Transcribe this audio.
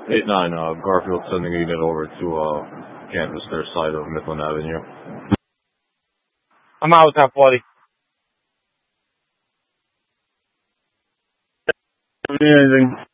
8-9, Garfield sending a unit over to campus, their side of Midland Avenue. I'm out, Top 40. Anything.